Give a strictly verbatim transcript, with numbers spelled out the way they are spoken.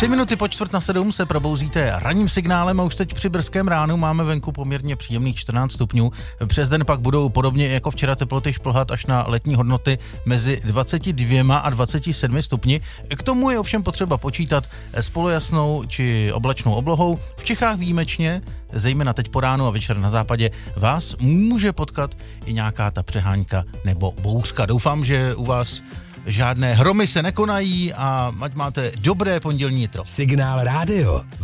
Tři minuty po čtvrt na sedm se probouzíte ranním signálem a už teď při brzkém ránu máme venku poměrně příjemných čtrnáct stupňů. Přes den pak budou podobně jako včera teploty šplhat až na letní hodnoty mezi dvacet dva a dvacet sedm stupni. K tomu je ovšem potřeba počítat s polojasnou či oblačnou oblohou. V Čechách výjimečně, zejména teď po ránu a večer na západě, vás může potkat i nějaká ta přehánka nebo bouřka. Doufám, že u vás žádné hromy se nekonají a ať máte dobré pondělní jitro. Signál rádio.